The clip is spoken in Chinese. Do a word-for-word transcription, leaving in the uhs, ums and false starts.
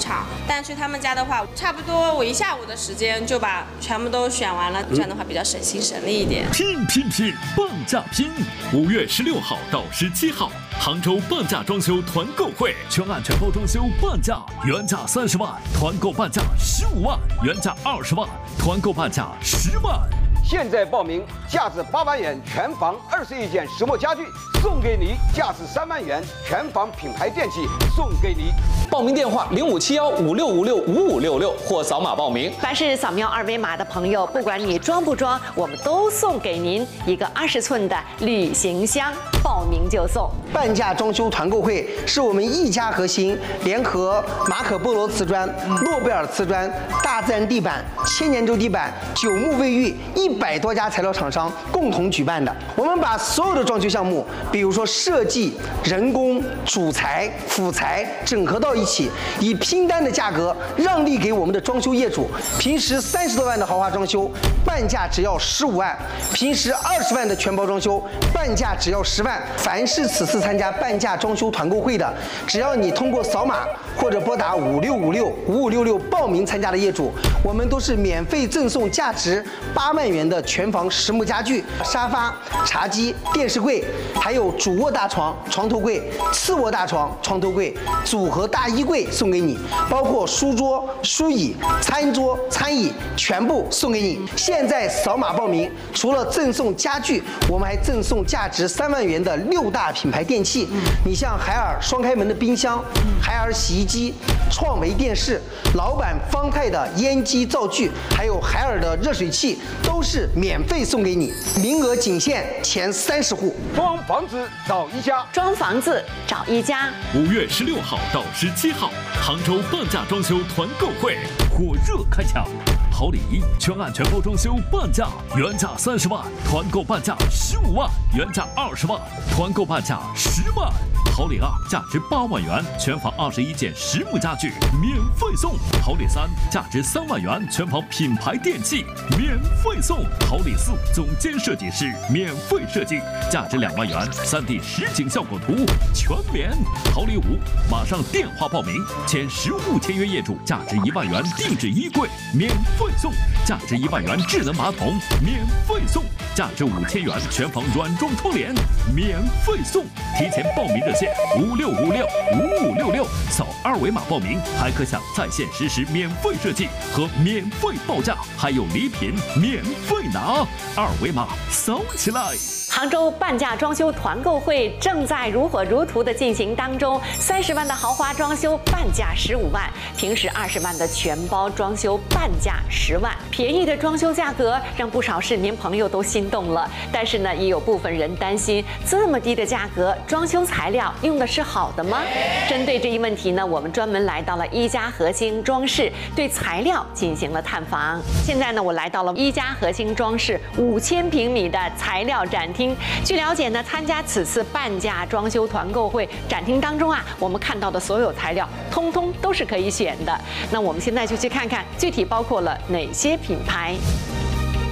场，但去他们家的话，差不多我一下午的时间就把全部都选完了，这样的话比较省心省力一点。 拼拼拼，半价拼！五月十六号到十七号，杭州半价装修团购会，全案全包装修半价，原价三十万，团购半价十五万，原价二十万，团购半价十万。 现在报名，价值八万元全房二十一件实木家具送给你，价值三万元全房品牌电器送给你。 报名电话零五七幺五六五六五五六六或扫码报名。 凡是扫描二维码的朋友，不管你装不装，我们都送给您一个二十寸的旅行箱，报名就送。 半价装修团购会是我们一家核心联合马可波罗瓷砖、诺贝尔瓷砖、大自然地板、千年洲地板、九牧卫浴一百多家材料厂商共同举办的。我们把所有的装修项目，比如说设计、人工、主材、辅材整合到一起，以拼单的价格让利给我们的装修业主。平时三十多万的豪华装修，半价只要十五万；平时二十万的全包装修，半价只要十万。凡是此次参加半价装修团购会的，只要你通过扫码或者拨打五六五六五五六六报名参加的业主，我们都是免费赠送价值八万元的全房实木家具、沙发、茶几、电视柜，还有主卧大床、床头柜、次卧大床、床头柜、组合大衣柜送给你，包括书桌、书椅、餐桌、餐椅全部送给你。现在扫码报名，除了赠送家具，我们还赠送价值三万元的六大品牌电器。你像海尔双开门的冰箱、海尔洗衣机、创维电视、老板方太的烟机灶具，还有海尔的热水器，都是免费送给你，名额仅限前三十户。 装房子找一家， 装房子找一家。 五月十六号到十七号，杭州半价装修团购会火热开抢。好礼一，全案全包装修半价，原价三十万，团购半价十五万，原价二十万，团购半价十万。好礼二，价值八万元，全房二十一件实木家具免费送。好礼三，价值三万元，全房品牌电器免费送。好礼四，总监设计师免费设计，价值两万元，三 D 实景效果图全免。好礼五，马上电话报名，签实物签约业主，价值一万元定制衣柜免费送，价值一万元智能马桶免费送，价值五千元全房软装窗帘免费送。提前报名热线五六五六五五六六，扫二维码报名，还可享在线实时免费设计和免费报价，还有礼品免费拿。二维码扫起来！ 杭州半价装修团购会正在如火如荼的进行当中，三十万的豪华装修半价十五万，平时二十万的全包装修半价十万。便宜的装修价格让不少市民朋友都心动了，但是呢，也有部分人担心，这么低的价格，装修材料用的是好的吗？针对这一问题呢，我们专门来到了一家核心装饰，对材料进行了探访。现在呢，我来到了一家核心装饰五千平米的材料展厅。据了解呢，参加此次半价装修团购会展厅当中啊，我们看到的所有材料，通通都是可以选的。那我们现在就去看看具体包括了哪些品牌。